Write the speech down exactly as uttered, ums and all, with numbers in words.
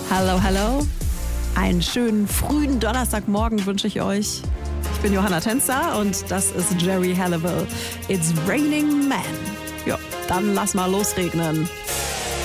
Hallo, hallo. Einen schönen frühen Donnerstagmorgen wünsche ich euch. Ich bin Johanna Tänzer und das ist Geri Halliwell. It's Raining Man. Ja, dann lass mal losregnen.